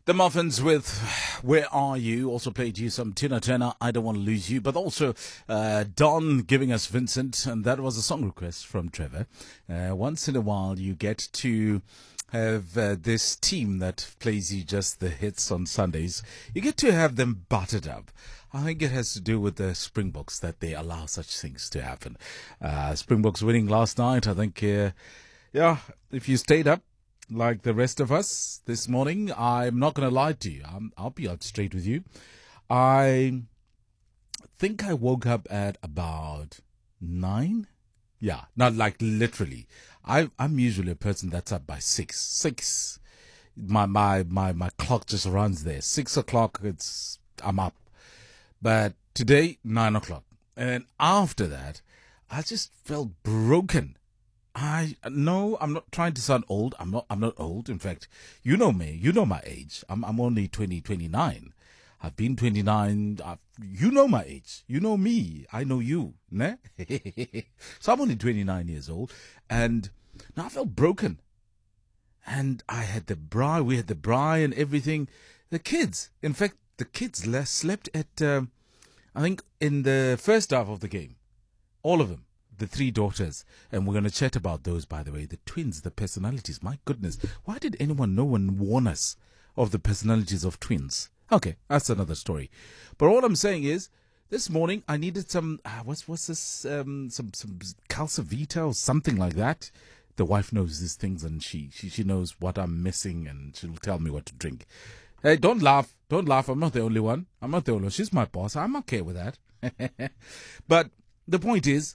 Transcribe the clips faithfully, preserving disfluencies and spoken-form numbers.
The Muffins with Where Are You? Also played you some Tina Turner, I Don't Want to Lose You, but also uh, Don giving us Vincent, and that was a song request from Trevor. Uh, once in a while you get to have uh, this team that plays you just the hits on Sundays. You get to have them buttered up. I think it has to do with the Springboks that they allow such things to happen. Uh, Springboks winning last night, I think, uh, yeah, if you stayed up, like the rest of us this morning, I'm not going to lie to you. I'm, I'll be out straight with you. I think I woke up at about nine. Yeah, not like literally. I, I'm usually a person that's up by six. Six. My, my, my, my clock just runs there. Six o'clock, it's, I'm up. But today, nine o'clock. And after that, I just felt broken. I no, I'm not trying to sound old. I'm not. I'm not old. In fact, you know me. You know my age. I'm. I'm only twenty, twenty-nine. I've been twenty-nine. I've, you know my age. You know me. I know you. Ne? So I'm only twenty-nine years old, and now I felt broken. And I had the braai. We had the braai and everything. The kids. In fact, the kids less slept at. Um, I think in the first half of the game, all of them. The three daughters, and we're going to chat about those, by the way, the twins, the personalities. My goodness, why did anyone know and warn us of the personalities of twins? Okay, that's another story. But all I'm saying is, this morning I needed some, uh, what's what's this, um, some some Calcivita or something like that. The wife knows these things, and she, she, she knows what I'm missing, and she'll tell me what to drink. Hey, don't laugh. Don't laugh. I'm not the only one. I'm not the only one. She's my boss. I'm okay with that. But the point is,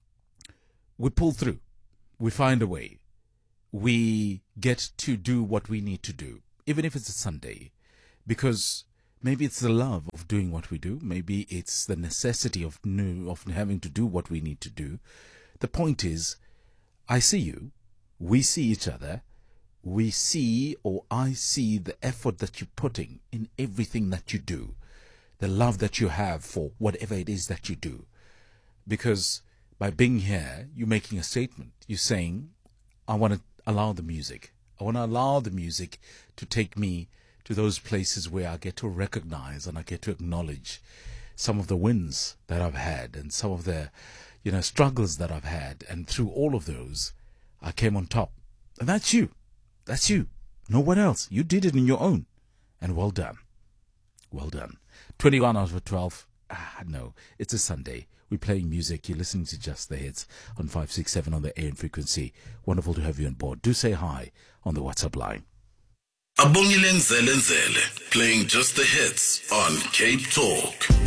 we pull through. We find a way. We get to do what we need to do, even if it's a Sunday, because maybe it's the love of doing what we do. Maybe it's the necessity of new, of having to do what we need to do. The point is, I see you. We see each other. We see, or I see, the effort that you're putting in everything that you do, the love that you have for whatever it is that you do, because by being here, you're making a statement. You're saying, I want to allow the music. I want to allow the music to take me to those places where I get to recognize and I get to acknowledge some of the wins that I've had and some of the, you know, struggles that I've had. And through all of those, I came on top. And that's you. That's you. No one else. You did it on your own. And well done. Well done. twenty-one out of twelve. Ah, no, it's a Sunday. We're playing music. You're listening to Just the Hits on five six seven on the A M frequency. Wonderful to have you on board. Do say hi on the WhatsApp line. Abongile Nzele Nzele, playing Just the Hits on Cape Talk.